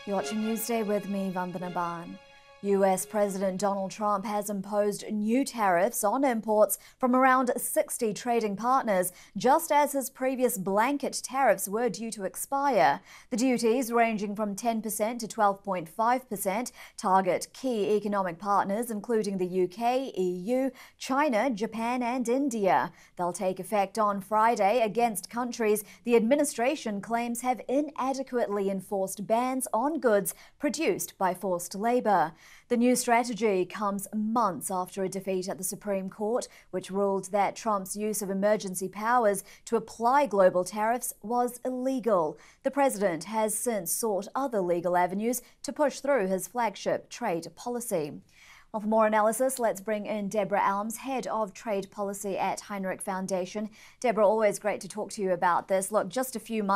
You're watching Newsday with me, Vandana Ban. US President Donald Trump has imposed new tariffs on imports from around 60 trading partners, just as his previous blanket tariffs were due to expire. The duties, ranging from 10% to 12.5%, target key economic partners including the UK, EU, China, Japan and India. They'll take effect on Friday against countries the administration claims have inadequately enforced bans on goods produced by forced labour. The new strategy comes months after a defeat at the Supreme Court, which ruled that Trump's use of emergency powers to apply global tariffs was illegal. The president has since sought other legal avenues to push through his flagship trade policy. Well, for more analysis, let's bring in Deborah Alms, Head of Trade Policy at Heinrich Foundation. Deborah, always great to talk to you about this. Look, just a few months